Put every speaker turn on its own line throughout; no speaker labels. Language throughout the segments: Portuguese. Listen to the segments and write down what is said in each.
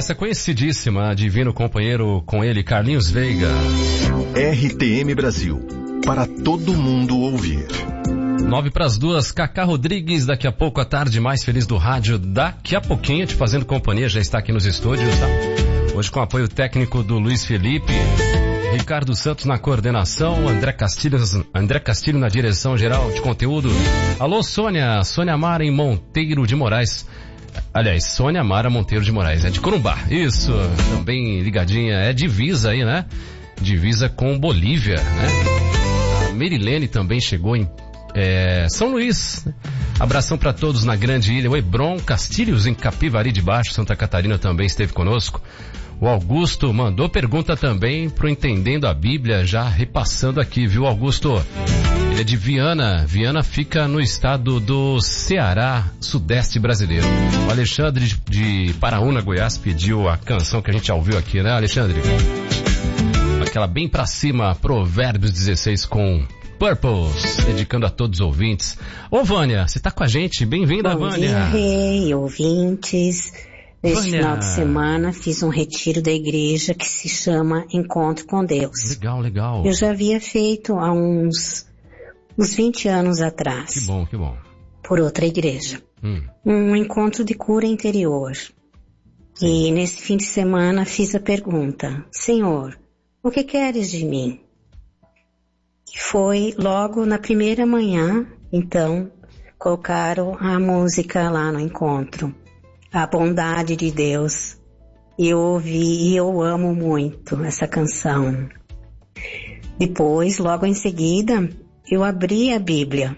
essa é conhecidíssima, Divino Companheiro, com ele, Carlinhos Veiga.
RTM Brasil, para todo mundo ouvir.
1:09, Cacá Rodrigues, daqui a pouco a tarde mais feliz do rádio, daqui a pouquinho te fazendo companhia, já está aqui nos estúdios, tá? Hoje com apoio técnico do Luiz Felipe, Ricardo Santos na coordenação, André Castilho na direção geral de conteúdo. Alô Sônia Mara em Monteiro de Moraes. Aliás, Sônia Mara Monteiro de Moraes, é de Corumbá, isso, também ligadinha, é divisa aí, né? Divisa com Bolívia, né? A Merilene também chegou em São Luís. Abração para todos na Grande Ilha. O Hebron Castilhos em Capivari de Baixo, Santa Catarina, também esteve conosco. O Augusto mandou pergunta também pro Entendendo a Bíblia, já repassando aqui, viu, Augusto? Ele é de Viana. Viana fica no estado do Ceará, sudeste brasileiro. O Alexandre de Paraúna, Goiás, pediu a canção que a gente já ouviu aqui, né, Alexandre? Aquela bem pra cima, Provérbios 16 com Purpose, dedicando a todos os ouvintes. Ô Vânia, você tá com a gente? Bem-vinda, Vânia.
Bom dia, Rei, ouvintes. Neste final de semana fiz um retiro da igreja que se chama Encontro com Deus.
Legal.
Eu já havia feito há uns 20 anos atrás.
Que bom.
Por outra igreja. Um encontro de cura interior. E nesse fim de semana fiz a pergunta: Senhor, o que queres de mim? E foi logo na primeira manhã, então, colocaram a música lá no encontro. A bondade de Deus. E eu ouvi e eu amo muito essa canção. Depois, logo em seguida, eu abri a Bíblia.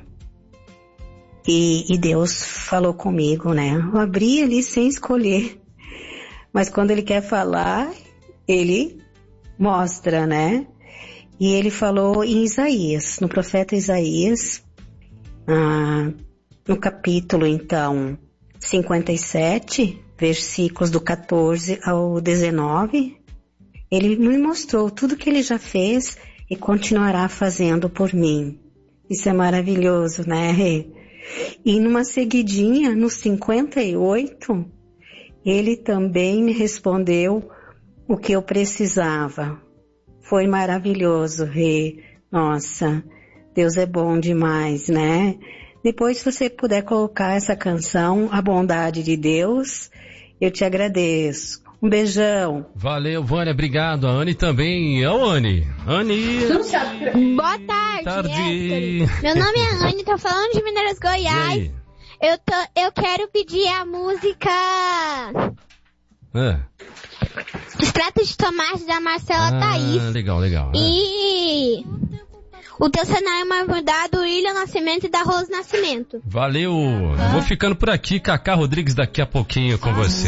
E Deus falou comigo, né? Eu abri ali sem escolher. Mas quando Ele quer falar, Ele mostra, né? E Ele falou em Isaías, no profeta Isaías, no capítulo, então, 57, versículos do 14 ao 19, Ele me mostrou tudo que Ele já fez e continuará fazendo por mim. Isso é maravilhoso, né? E numa seguidinha, no 58, Ele também me respondeu o que eu precisava. Foi maravilhoso, Rê. Nossa, Deus é bom demais, né? Depois, se você puder colocar essa canção, A Bondade de Deus, eu te agradeço. Um beijão.
Valeu, Vânia, obrigado. A Anne também. Ô, Anne.
Boa tarde. Meu nome é Anne, tô falando de Minas Goiás. Eu quero pedir a música Extrato de Tomate da Marcela Thaís.
Legal.
E o Teu Cenário é uma Verdade, do William Nascimento e da Rose Nascimento.
Valeu. Vou ficando por aqui, Cacá Rodrigues, daqui a pouquinho com você.